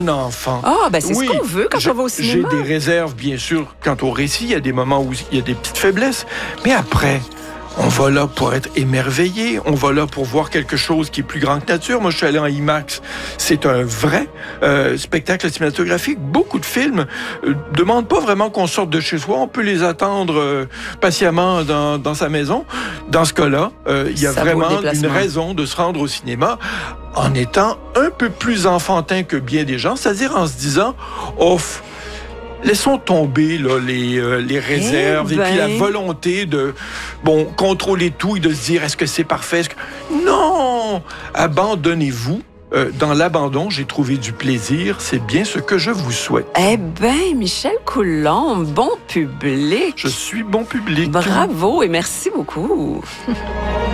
enfant. Ah, ben c'est Oui, ce qu'on veut quand on va au cinéma. J'ai des réserves, bien sûr, quant au récit. Il y a des moments où il y a des petites faiblesses. Mais après, on va là pour être émerveillé. On va là pour voir quelque chose qui est plus grand que nature. Moi, je suis allé en IMAX. C'est un vrai spectacle cinématographique. Beaucoup de films demandent pas vraiment qu'on sorte de chez soi. On peut les attendre patiemment dans sa maison. Dans ce cas-là, il y a vraiment une raison de se rendre au cinéma en étant un peu plus enfantin que bien des gens, c'est-à-dire en se disant « Ouf, laissons tomber là, les réserves et puis la volonté de contrôler tout et de se dire est-ce que c'est parfait? Non! Abandonnez-vous. Dans l'abandon, j'ai trouvé du plaisir. C'est bien ce que je vous souhaite. Eh bien, Michel Coulombe, bon public. Je suis bon public. Bravo et merci beaucoup.